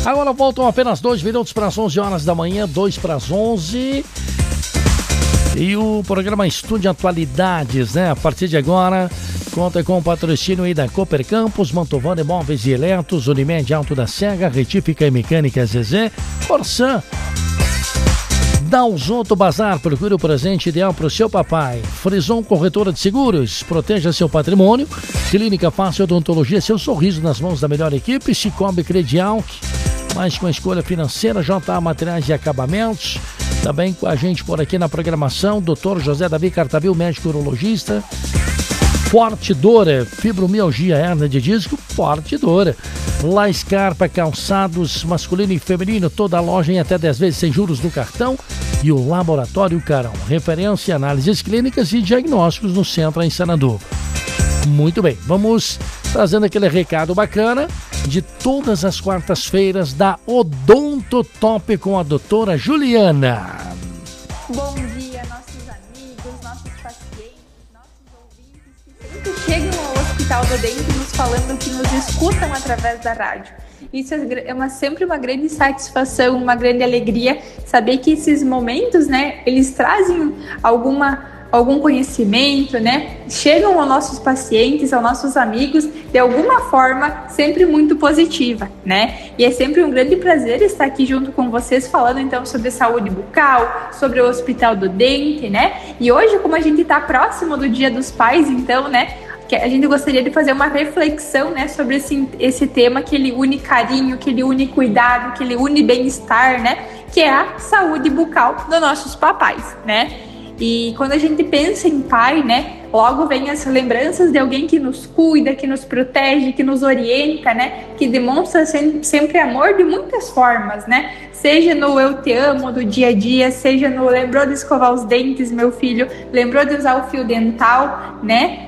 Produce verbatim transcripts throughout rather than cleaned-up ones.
Agora voltam apenas dois minutos para as onze horas da manhã, dois para as onze. E o programa Estúdio Atualidades, né? A partir de agora, conta com o patrocínio aí da Cooper Campos, Mantovani Móveis e Eletros, Unimed Alto da Serra, Retífica e Mecânica Zezé, Corsan, Dalzonto Bazar, procure o presente ideal para o seu papai. Frison Corretora de Seguros, proteja seu patrimônio. Clínica Fácil Odontologia, seu sorriso nas mãos da melhor equipe. Cicobi Credial, mais com a escolha financeira. J A Materiais e Acabamentos. Também com a gente por aqui na programação, doutor José Davi Cartavil, médico urologista. Forte Dora, fibromialgia, hernia de disco, Forte Dora. La Scarpa, calçados masculino e feminino, toda a loja em até dez vezes sem juros no cartão. E o Laboratório Carão, referência em análises clínicas e diagnósticos no centro em Sananduva. Muito bem, vamos trazendo aquele recado bacana de todas as quartas-feiras da Odonto Top com a doutora Juliana. Bom dia, nossos amigos, nossos pacientes, nossos ouvintes que sempre chegam ao Hospital do Dente nos falando que nos escutam através da rádio. Isso é uma, sempre uma grande satisfação, uma grande alegria saber que esses momentos, né, eles trazem alguma, algum conhecimento, né, chegam aos nossos pacientes, aos nossos amigos, de alguma forma sempre muito positiva, né? E é sempre um grande prazer estar aqui junto com vocês falando então sobre saúde bucal, sobre o Hospital do Dente, né? E hoje, como a gente está próximo do Dia dos Pais, então, né, que a gente gostaria de fazer uma reflexão, né, sobre esse, esse tema que ele une carinho, que ele une cuidado, que ele une bem-estar, né, que é a saúde bucal dos nossos papais, né? E quando a gente pensa em pai, né, logo vem as lembranças de alguém que nos cuida, que nos protege, que nos orienta, né, que demonstra sempre amor de muitas formas, né? Seja no eu te amo do dia a dia, seja no lembrou de escovar os dentes, meu filho, lembrou de usar o fio dental, né?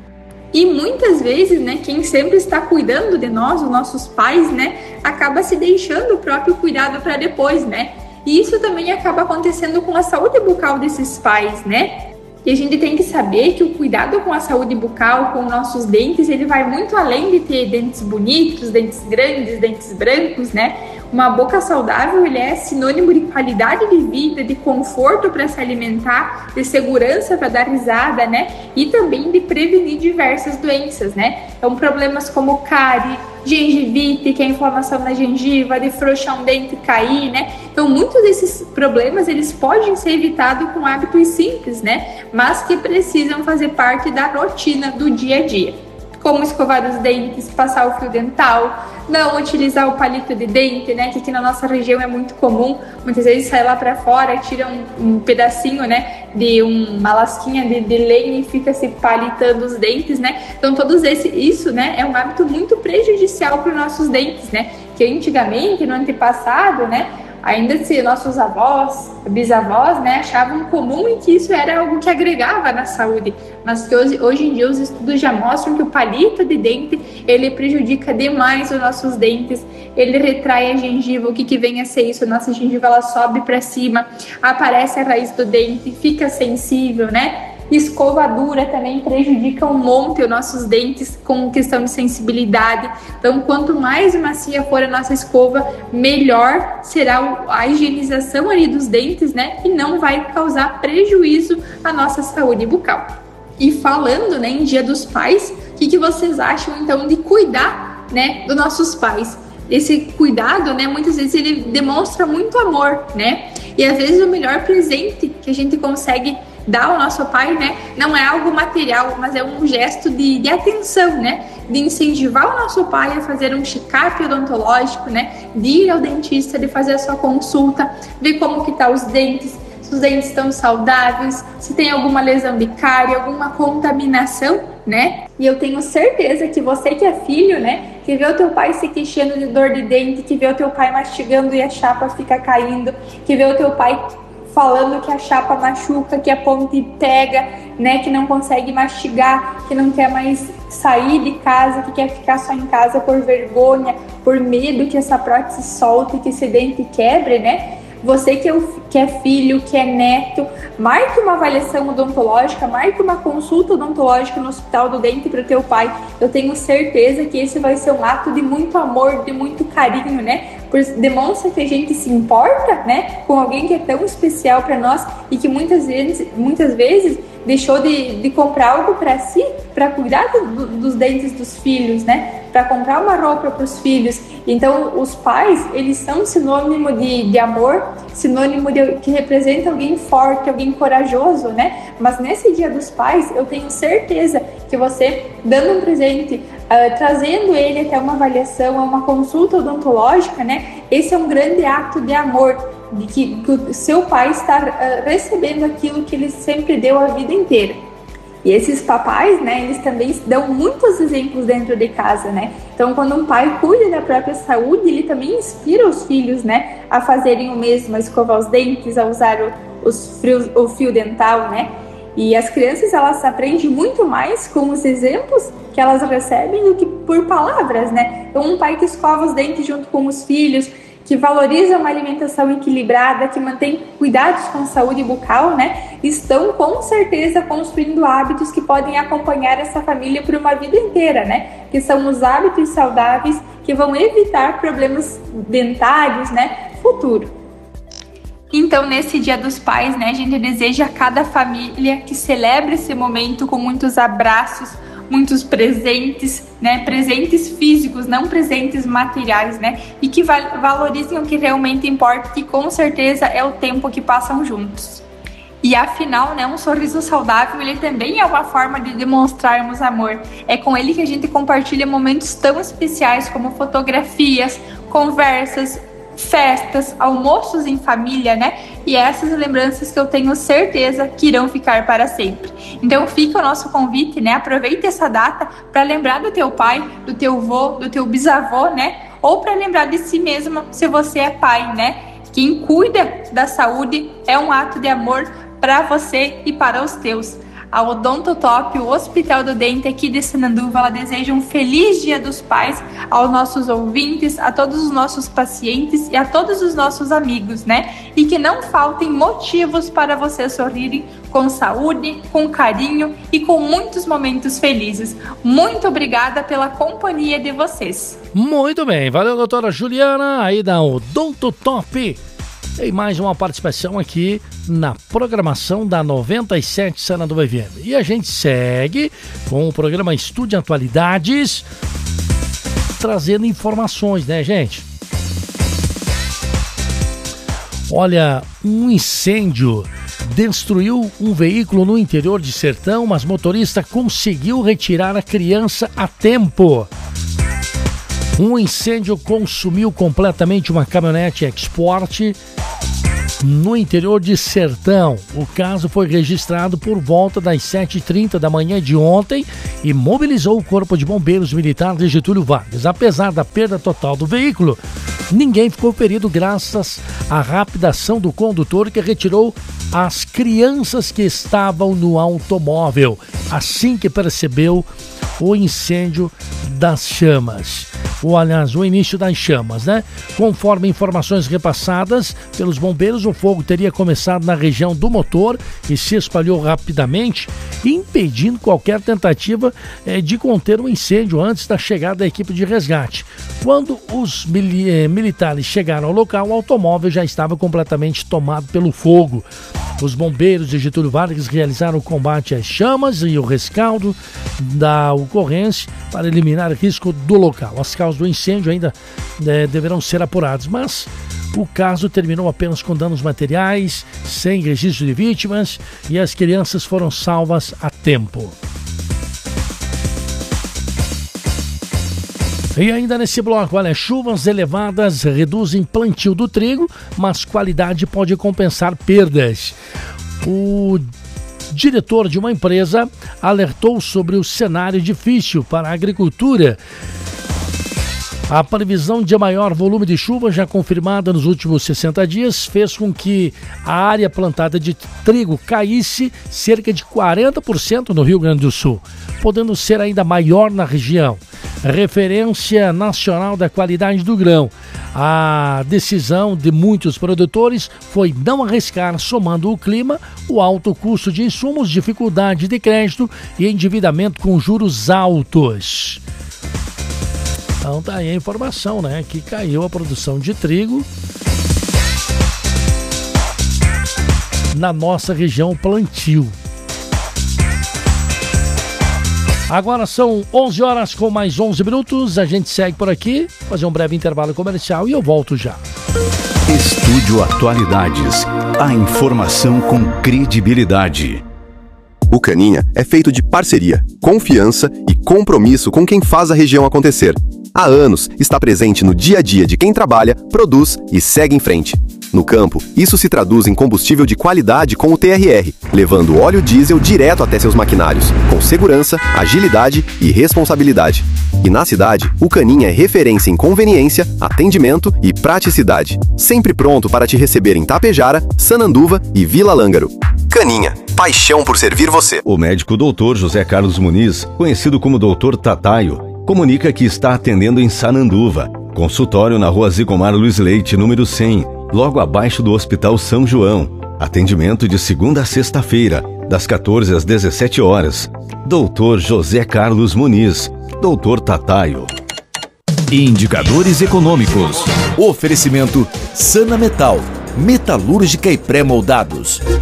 E muitas vezes, né, quem sempre está cuidando de nós, os nossos pais, né, acaba se deixando o próprio cuidado para depois, né? E isso também acaba acontecendo com a saúde bucal desses pais, né? E a gente tem que saber que o cuidado com a saúde bucal, com nossos dentes, ele vai muito além de ter dentes bonitos, dentes grandes, dentes brancos, né? Uma boca saudável, ele é sinônimo de qualidade de vida, de conforto para se alimentar, de segurança para dar risada, né? E também de prevenir diversas doenças, né? Então, problemas como cárie, gengivite, que é a inflamação na gengiva, de frouxar um dente e cair, né? Então, muitos desses problemas, eles podem ser evitados com hábitos simples, né? Mas que precisam fazer parte da rotina do dia a dia. Como escovar os dentes, passar o fio dental, não utilizar o palito de dente, né, que aqui na nossa região é muito comum. Muitas vezes sai lá para fora, tira um, um pedacinho, né, de um, uma lasquinha de, de lenha e fica se palitando os dentes, né. Então todos esse, isso, né, é um hábito muito prejudicial para os nossos dentes, né, que antigamente, no antepassado, né, ainda se nossos avós, bisavós, né, achavam comum e que isso era algo que agregava na saúde, mas que hoje, hoje em dia os estudos já mostram que o palito de dente, ele prejudica demais os nossos dentes, ele retrai a gengiva. O que que vem a ser isso? A nossa gengiva, ela sobe para cima, aparece a raiz do dente, fica sensível, né? Escova dura também prejudica um monte os nossos dentes com questão de sensibilidade. Então, quanto mais macia for a nossa escova, melhor será a higienização ali dos dentes, né? E não vai causar prejuízo à nossa saúde bucal. E falando, né, em Dia dos Pais, o que, que vocês acham, então, de cuidar, né, dos nossos pais? Esse cuidado, né, muitas vezes ele demonstra muito amor, né? E às vezes o melhor presente que a gente consegue dar ao nosso pai, né, não é algo material, mas é um gesto de, de atenção, né, de incentivar o nosso pai a fazer um check-up odontológico, né, de ir ao dentista, de fazer a sua consulta, ver como que tá os dentes, se os dentes estão saudáveis, se tem alguma lesão de cárie, alguma contaminação, né? E eu tenho certeza que você que é filho, né, que vê o teu pai se queixando de dor de dente, que vê o teu pai mastigando e a chapa fica caindo, que vê o teu pai falando que a chapa machuca, que a ponte pega, né, que não consegue mastigar, que não quer mais sair de casa, que quer ficar só em casa por vergonha, por medo que essa prótese solte, que esse dente quebre, né? Você que é, o, que é filho, que é neto, marque uma avaliação odontológica, marque uma consulta odontológica no Hospital do Dente para o teu pai. Eu tenho certeza que esse vai ser um ato de muito amor, de muito carinho, né? Por, demonstra que a gente se importa, né, com alguém que é tão especial para nós e que muitas vezes, muitas vezes deixou de, de comprar algo para si, para cuidar do, dos dentes dos filhos, né, para comprar uma roupa para os filhos. Então, os pais, eles são sinônimo de, de amor, sinônimo de que representa alguém forte, alguém corajoso, né? Mas nesse Dia dos Pais, eu tenho certeza que você, dando um presente, uh, trazendo ele até uma avaliação, a uma consulta odontológica, né? Esse é um grande ato de amor, de que, que o seu pai está uh, recebendo aquilo que ele sempre deu a vida inteira. E esses papais, né, eles também dão muitos exemplos dentro de casa, né? Então, quando um pai cuida da própria saúde, ele também inspira os filhos, né, a fazerem o mesmo, a escovar os dentes, a usar o, os frios, o fio dental, né? E as crianças, elas aprendem muito mais com os exemplos que elas recebem do que por palavras, né? Então, um pai que escova os dentes junto com os filhos, que valoriza uma alimentação equilibrada, que mantém cuidados com a saúde bucal, né, estão com certeza construindo hábitos que podem acompanhar essa família por uma vida inteira, né, que são os hábitos saudáveis que vão evitar problemas dentários, né, futuro. Então, nesse Dia dos Pais, né, a gente deseja a cada família que celebre esse momento com muitos abraços, muitos presentes, né, presentes físicos, não presentes materiais, né, e que val- valorizem o que realmente importa, que com certeza é o tempo que passam juntos. E afinal, né, um sorriso saudável, ele também é uma forma de demonstrarmos amor. É com ele que a gente compartilha momentos tão especiais como fotografias, conversas, festas, almoços em família, né? E essas lembranças que eu tenho certeza que irão ficar para sempre. Então fica o nosso convite, né? Aproveita essa data para lembrar do teu pai, do teu avô, do teu bisavô, né? Ou para lembrar de si mesmo, se você é pai, né? Quem cuida da saúde é um ato de amor para você e para os teus. A Odontotop, o Hospital do Dente aqui de Sinanduva, ela deseja um feliz Dia dos Pais aos nossos ouvintes, a todos os nossos pacientes e a todos os nossos amigos, né? E que não faltem motivos para vocês sorrirem com saúde, com carinho e com muitos momentos felizes. Muito obrigada pela companhia de vocês. Muito bem, valeu, doutora Juliana, aí da Odontotop. Tem mais uma participação aqui na programação da noventa e sete Sinanduva F M. E a gente segue com o programa Estúdio Atualidades, trazendo informações, né, gente? Olha, um incêndio destruiu um veículo no interior de Sertão, mas motorista conseguiu retirar a criança a tempo. Um incêndio consumiu completamente uma caminhonete Export no interior de Sertão. O caso foi registrado por volta das sete e trinta da manhã de ontem e mobilizou o Corpo de Bombeiros Militar de Getúlio Vargas. Apesar da perda total do veículo, ninguém ficou ferido graças à rápida ação do condutor, que retirou as crianças que estavam no automóvel assim que percebeu o incêndio das chamas. Ou, aliás, o início das chamas, né? Conforme informações repassadas pelos bombeiros, o fogo teria começado na região do motor e se espalhou rapidamente, impedindo qualquer tentativa eh, de conter o incêndio antes da chegada da equipe de resgate. Quando os mili- eh, militares chegaram ao local, o automóvel já estava completamente tomado pelo fogo. Os bombeiros de Getúlio Vargas realizaram o combate às chamas e o rescaldo da ocorrência para eliminar risco do local. As causas do incêndio ainda é, deverão ser apuradas, mas o caso terminou apenas com danos materiais, sem registro de vítimas, e as crianças foram salvas a tempo. E ainda nesse bloco, olha, chuvas elevadas reduzem plantio do trigo, mas qualidade pode compensar perdas. O diretor de uma empresa alertou sobre o cenário difícil para a agricultura. A previsão de maior volume de chuva, já confirmada nos últimos sessenta dias, fez com que a área plantada de trigo caísse cerca de quarenta por cento no Rio Grande do Sul, podendo ser ainda maior na região. Referência nacional da qualidade do grão. A decisão de muitos produtores foi não arriscar, somando o clima, o alto custo de insumos, dificuldade de crédito e endividamento com juros altos. Então tá aí a informação, né? Que caiu a produção de trigo na nossa região plantio. Agora são onze horas com mais onze minutos, a gente segue por aqui, fazer um breve intervalo comercial e eu volto já. Estúdio Atualidades, a informação com credibilidade. O Caninha é feito de parceria, confiança e compromisso com quem faz a região acontecer. Há anos está presente no dia a dia de quem trabalha, produz e segue em frente. No campo, isso se traduz em combustível de qualidade com o T R R, levando óleo diesel direto até seus maquinários, com segurança, agilidade e responsabilidade. E na cidade, o Caninha é referência em conveniência, atendimento e praticidade. Sempre pronto para te receber em Tapejara, Sananduva e Vila Lângaro. Caninha, paixão por servir você. O médico doutor José Carlos Muniz, conhecido como doutor Tataio, comunica que está atendendo em Sananduva. Consultório na rua Zigomar Luiz Leite, número cem, logo abaixo do Hospital São João. Atendimento de segunda a sexta-feira, das quatorze às dezessete horas. doutor José Carlos Muniz, doutor Tataio. Indicadores econômicos. Oferecimento Sana Metal, metalúrgica e pré-moldados.